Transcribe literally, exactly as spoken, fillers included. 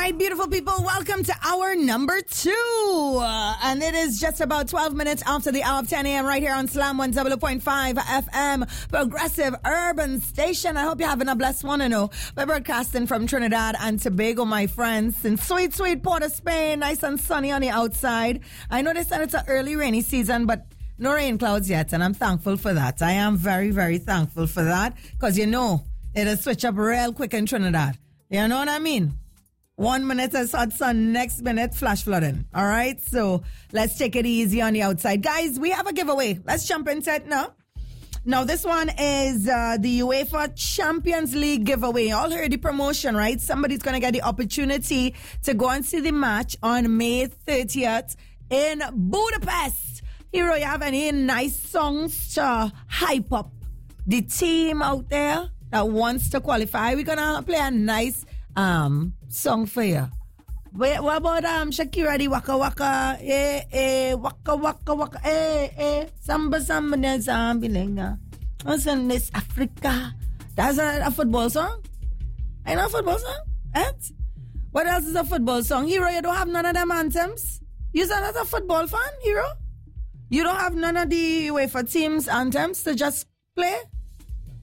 right, beautiful people, welcome to hour number two. Uh, and it is just about twelve minutes after the hour of ten a.m. right here on Slam one oh oh point five F M, Progressive Urban Station. I hope you're having a blessed one. I know we're broadcasting from Trinidad and Tobago, my friends, in sweet, sweet Port of Spain, nice and sunny on the outside. I know they said it's an early rainy season, but no rain clouds yet, and I'm thankful for that. I am very, very thankful for that, because you know, it'll switch up real quick in Trinidad. You know what I mean? One minute is hot sun, next minute flash flooding. All right, so let's take it easy on the outside. Guys, we have a giveaway. Let's jump into it now. Now, this one is uh, the UEFA Champions League giveaway. You all heard the promotion, right? Somebody's going to get the opportunity to go and see the match on May thirtieth in Budapest. Hero, you have any nice songs to hype up the team out there that wants to qualify? We're going to play a nice um song for you. Wait, what about um Shakira, the Waka Waka, eh, eh, Waka Waka Waka, eh, eh, Samba Samba, Zambi Lenga. What's in this Africa? That's a, a football song? I know a football song? Eh? What else is a football song? Hero, you don't have none of them anthems? You're not a football fan, Hero? You don't have none of the UEFA teams anthems to just play?